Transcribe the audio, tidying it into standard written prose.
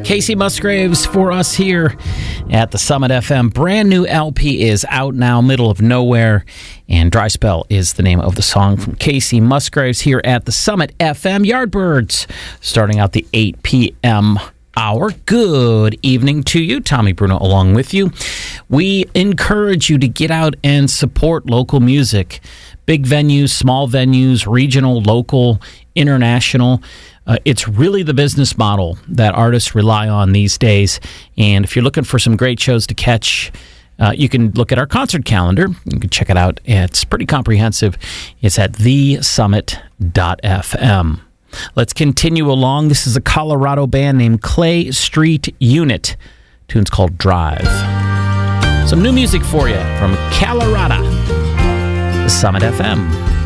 Casey Musgraves for us here at the Summit FM. Brand new LP is out now, Middle of Nowhere, and Dry Spell is the name of the song from Casey Musgraves here at the Summit FM. Yardbirds starting out the 8 p.m. hour. Good evening to you. Tommy Bruno along with you. We encourage you to get out and support local music. Big venues, small venues, regional, local, international. It's really the business model that artists rely on these days. And if you're looking for some great shows to catch, you can look at our concert calendar. You can check it out. It's pretty comprehensive. It's at thesummit.fm. Let's continue along. This is a Colorado band named Clay Street Unit. The tune's called Drive. Some new music for you from Colorado. The Summit FM.